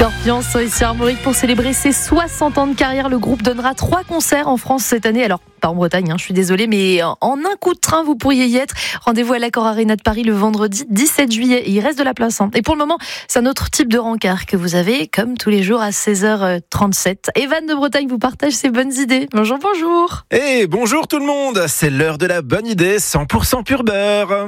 Scorpions sont ici à Armorique pour célébrer ses 60 ans de carrière. Le groupe donnera 3 concerts en France cette année. Alors, pas en Bretagne, je suis désolée, mais en un coup de train, vous pourriez y être. Rendez-vous à l'Accor Arena de Paris le vendredi 17 juillet. Et il reste de la place. Et pour le moment, c'est un autre type de rencard que vous avez, comme tous les jours à 16h37. Evan de Bretagne vous partage ses bonnes idées. Bonjour, bonjour. Et bonjour tout le monde, c'est l'heure de la bonne idée 100% pur beurre.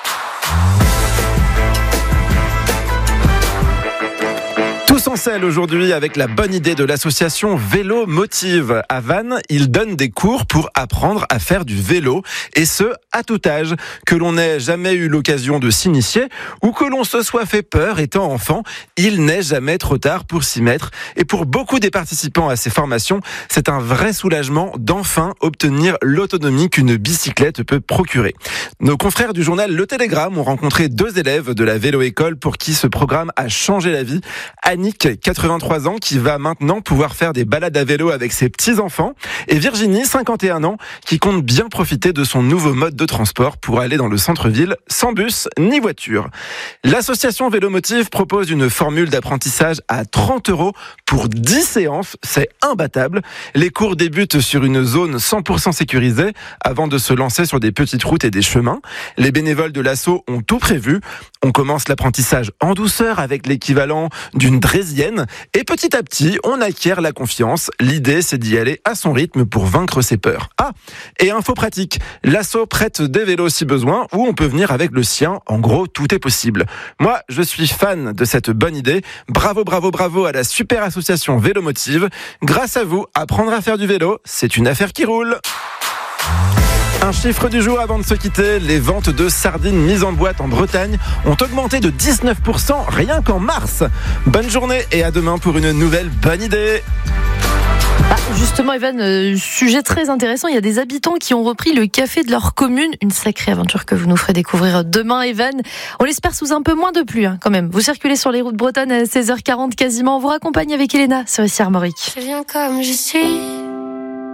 Tous en selle aujourd'hui avec la bonne idée de l'association Vélo Motive. À Vannes, ils donnent des cours pour apprendre à faire du vélo, et ce, à tout âge. Que l'on n'ait jamais eu l'occasion de s'initier ou que l'on se soit fait peur étant enfant, il n'est jamais trop tard pour s'y mettre. Et pour beaucoup des participants à ces formations, c'est un vrai soulagement d'enfin obtenir l'autonomie qu'une bicyclette peut procurer. Nos confrères du journal Le Télégramme ont rencontré 2 élèves de la vélo-école pour qui ce programme a changé la vie. Annick, 83 ans, qui va maintenant pouvoir faire des balades à vélo avec ses petits-enfants. Et Virginie, 51 ans, qui compte bien profiter de son nouveau mode de transport pour aller dans le centre-ville sans bus ni voiture. L'association Vélomotive propose une formule d'apprentissage à 30 € pour 10 séances. C'est imbattable. Les cours débutent sur une zone 100% sécurisée avant de se lancer sur des petites routes et des chemins. Les bénévoles de l'asso ont tout prévu. On commence l'apprentissage en douceur avec l'équivalent d'une draisienne, et petit à petit, on acquiert la confiance. L'idée, c'est d'y aller à son rythme pour vaincre ses peurs. Ah, et info pratique, l'asso prête des vélos si besoin, ou on peut venir avec le sien. En gros, tout est possible. Moi, je suis fan de cette bonne idée. Bravo, bravo, bravo à la super association Vélomotive. Grâce à vous, apprendre à faire du vélo, c'est une affaire qui roule. Un chiffre du jour avant de se quitter, les ventes de sardines mises en boîte en Bretagne ont augmenté de 19% rien qu'en mars. Bonne journée et à demain pour une nouvelle bonne idée. Justement, Evan, sujet très intéressant. Il y a des habitants qui ont repris le café de leur commune. Une sacrée aventure que vous nous ferez découvrir demain, Evan. On l'espère sous un peu moins de pluie, quand même. Vous circulez sur les routes bretonnes à 16h40 quasiment. On vous raccompagne avec Elena sur ici Armorique. Je viens comme je suis.